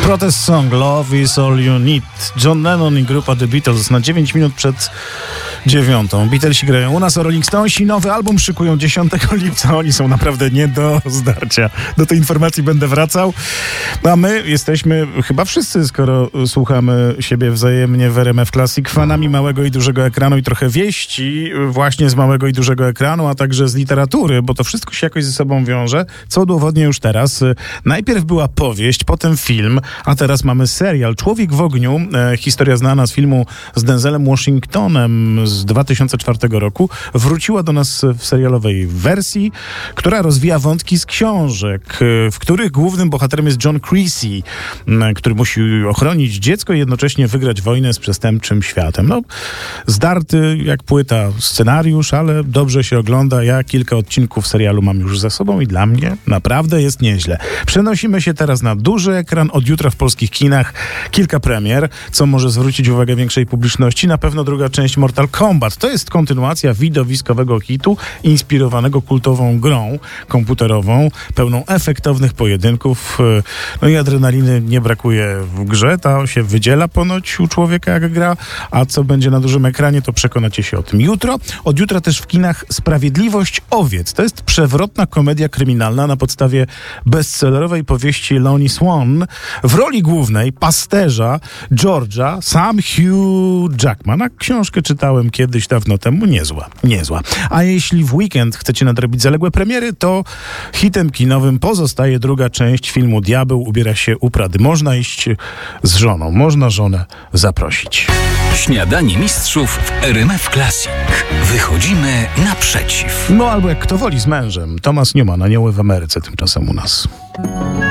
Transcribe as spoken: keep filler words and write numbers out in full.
Protest song Love is all you need. John Lennon i grupa The Beatles na dziewięć minut przed dziewiątą. Beatlesi grają u nas, a Rolling Stonesi nowy album szykują dziesiątego lipca. Oni są naprawdę nie do zdarcia. Do tej informacji będę wracał. A my jesteśmy chyba wszyscy, skoro słuchamy siebie wzajemnie w R M F Classic, fanami małego i dużego ekranu i trochę wieści właśnie z małego i dużego ekranu, a także z literatury, bo to wszystko się jakoś ze sobą wiąże, co udowodnię już teraz. Najpierw była powieść, potem film, a teraz mamy serial Człowiek w ogniu. E, historia znana z filmu z Denzelem Washingtonem z dwa tysiące czwartego roku wróciła do nas w serialowej wersji, która rozwija wątki z książek, w których głównym bohaterem jest John Creasy, który musi ochronić dziecko i jednocześnie wygrać wojnę z przestępczym światem. No, zdarty jak płyta scenariusz, ale dobrze się ogląda. Ja kilka odcinków serialu mam już za sobą i dla mnie naprawdę jest nieźle. Przenosimy się teraz na duży ekran. Od jutra w polskich kinach kilka premier, co może zwrócić uwagę większej publiczności. Na pewno druga część Mortal Kombat. To jest kontynuacja widowiskowego hitu, inspirowanego kultową grą komputerową, pełną efektownych pojedynków. No i adrenaliny nie brakuje w grze. Ta się wydziela ponoć u człowieka, jak gra. A co będzie na dużym ekranie, to przekonacie się o tym jutro. Od jutra też w kinach Sprawiedliwość owiec. To jest przewrotna komedia kryminalna na podstawie bestsellerowej powieści Lonnie Swan. W roli głównej pasterza George'a sam Hugh Jackman. A książkę czytałem kiedyś dawno temu. Niezła, niezła. A jeśli w weekend chcecie nadrobić zaległe premiery, to hitem kinowym pozostaje druga część filmu Diabeł ubiera się u Prady. Można iść z żoną, można żonę zaprosić. Śniadanie mistrzów w R M F Classic. Wychodzimy naprzeciw. No albo jak kto woli z mężem. Thomas Newman, Anioły w Ameryce tymczasem u nas.